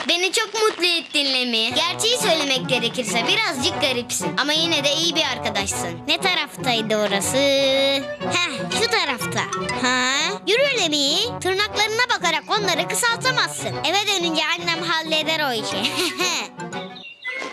Beni çok mutlu ettin Lemi. Gerçeği söylemek gerekirse birazcık garipsin. Ama yine de iyi bir arkadaşsın. Ne taraftaydı orası? Heh, şu tarafta. Ha? Yürü Lemi. Tırnaklarına bakarak onları kısaltamazsın. Eve dönünce annem halleder o işi.